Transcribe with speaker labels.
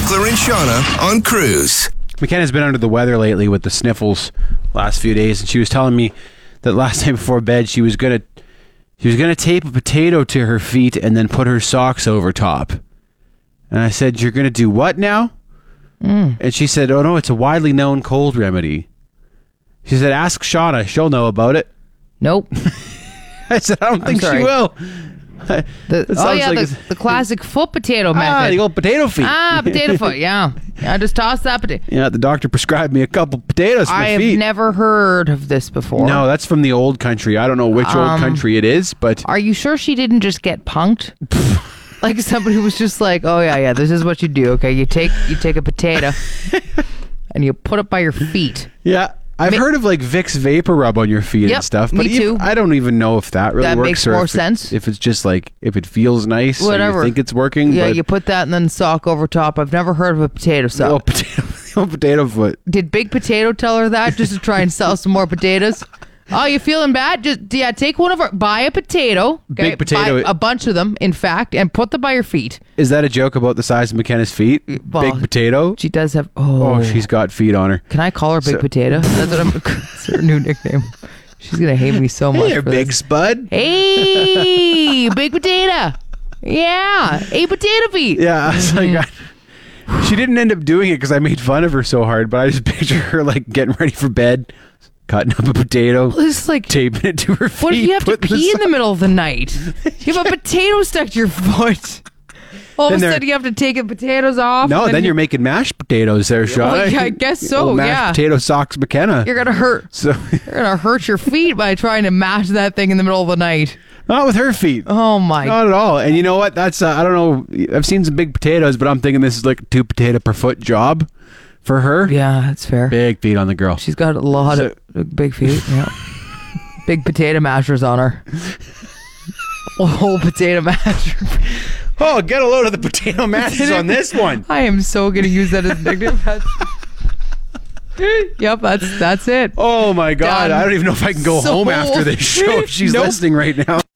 Speaker 1: Beckler and Shauna on Cruise.
Speaker 2: McKenna's been under the weather lately with the sniffles last few days, and she was telling me that last night before bed she was gonna tape a potato to her feet and then put her socks over top. And I said, "You're gonna do what now?" And she said, "Oh no, it's a widely known cold remedy." She said, "Ask Shauna, she'll know about it."
Speaker 3: Nope.
Speaker 2: I said, "I don't think she will."
Speaker 3: The classic foot potato method.
Speaker 2: The old potato feet.
Speaker 3: Potato foot, yeah. I just toss that potato.
Speaker 2: Yeah, the doctor prescribed me a couple potatoes for my feet.
Speaker 3: I have never heard of this before.
Speaker 2: No, that's from the old country. I don't know which old country it is, but...
Speaker 3: Are you sure she didn't just get punked? Like somebody was just like, "Oh yeah, this is what you do, okay? You take a potato and you put it by your feet."
Speaker 2: Yeah. I've heard of like Vicks Vapor Rub on your feet and stuff, but
Speaker 3: me too.
Speaker 2: I don't even know if that really
Speaker 3: that
Speaker 2: works.
Speaker 3: Makes
Speaker 2: or
Speaker 3: more
Speaker 2: if
Speaker 3: sense.
Speaker 2: If it's just like, if it feels nice,
Speaker 3: whatever.
Speaker 2: Or you think it's working.
Speaker 3: Yeah,
Speaker 2: but
Speaker 3: you put that and then sock over top. I've never heard of a potato sock.
Speaker 2: The old potato foot.
Speaker 3: Did Big Potato tell her that just to try and sell some more potatoes? Oh, you feeling bad? Just take one of our, buy a potato. Okay?
Speaker 2: Big potato.
Speaker 3: Buy a bunch of them, in fact, and put them by your feet.
Speaker 2: Is that a joke about the size of McKenna's feet?
Speaker 3: Well,
Speaker 2: Big Potato?
Speaker 3: She does have.
Speaker 2: Oh, she's got feet on her.
Speaker 3: Can I call her Big Potato? That's what that's her new nickname. She's gonna hate me so much.
Speaker 2: Hey, Big Spud.
Speaker 3: Hey, Big Potato. Yeah, potato feet.
Speaker 2: Yeah, I was like, she didn't end up doing it because I made fun of her so hard, but I just picture her like getting ready for bed, cutting up a potato,
Speaker 3: it's like
Speaker 2: taping it to her feet.
Speaker 3: What if you have to pee in the middle of the night? You have a potato stuck to your foot. All of a sudden, you have to take the potatoes off.
Speaker 2: No, then you're making mashed potatoes there, Sean.
Speaker 3: Well, yeah, I guess so.
Speaker 2: Mashed potato socks, McKenna.
Speaker 3: You're gonna hurt. You're gonna hurt your feet by trying to mash that thing in the middle of the night.
Speaker 2: Not with her feet.
Speaker 3: Oh my!
Speaker 2: Not at all. And you know what? That's I don't know. I've seen some big potatoes, but I'm thinking this is like a 2 potato per foot job for her.
Speaker 3: Yeah, that's fair.
Speaker 2: Big feet on the girl.
Speaker 3: She's got a lot of big feet. Yeah, big potato mashers on her. Whole potato masher.
Speaker 2: Oh, get a load of the potato mashes on this one.
Speaker 3: I am so gonna use that as a nickname. Yep, that's it.
Speaker 2: Oh my God.
Speaker 3: Done.
Speaker 2: I don't even know if I can go home after this show if she's listening right now.